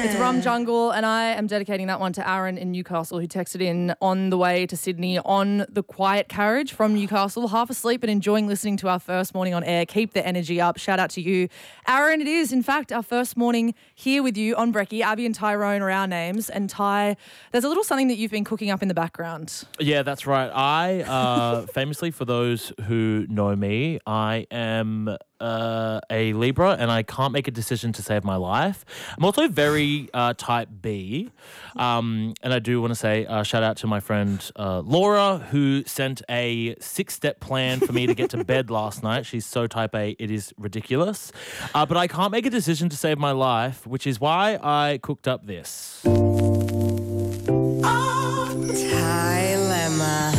It's Rum Jungle, and I am dedicating that one to Aaron in Newcastle, who texted in on the way to Sydney on the quiet carriage from Newcastle, half asleep but enjoying listening to our first morning on air. Keep the energy up. Shout out to you. Aaron, it is, in fact, our first morning here with you on Brekkie. Abby and Tyrone are our names, and Ty, there's a little something that you've been cooking up in the background. Yeah, that's right. I, famously, for those who know me, I am a Libra and I can't make a decision to save my life. I'm also very type B. And I do want to say shout out to my friend Laura, who sent a 6-step plan for me to get to bed last night. She's so type A, it is ridiculous. But I can't make a decision to save my life, which is why I cooked up this. Dilemma.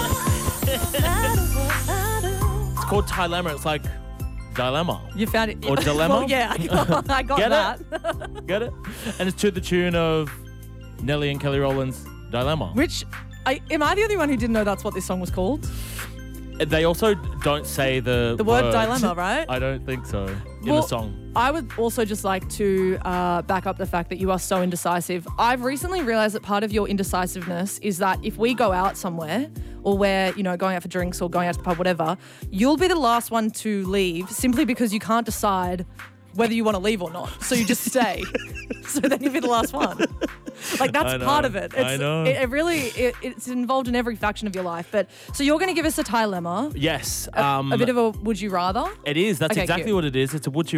It's called Dilemma. It's like dilemma. You found it? Or dilemma? Well, yeah, I got Get that. it? Get it? And it's to the tune of Nelly and Kelly Rowland's Dilemma. Which, am I the only one who didn't know that's what this song was called? They also don't say the word dilemma, right? I don't think so in the song. I would also just like to back up the fact that you are so indecisive. I've recently realised that part of your indecisiveness is that if we go out somewhere or we're, going out for drinks or going out to the pub, whatever, you'll be the last one to leave simply because you can't decide whether you want to leave or not. So you just stay. So then you'll be the last one. Like, that's part of it. I know. It's involved in every faction of your life. But so you're going to give us a dilemma. Yes. A bit of a would you rather? It is. That's Okay, exactly cute. what it is. It's a would you